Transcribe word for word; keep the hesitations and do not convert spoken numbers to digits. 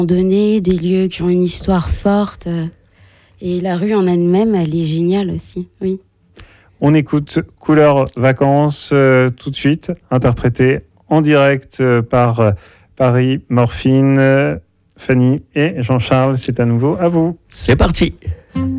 donné, des lieux qui ont une histoire forte. Euh, et la rue en elle-même, elle est géniale aussi, oui. On écoute Couleur Vacances euh, tout de suite, interprété en direct euh, par euh, Paris Morphine. Euh, Fanny et Jean-Charles, c'est à nouveau à vous. C'est parti.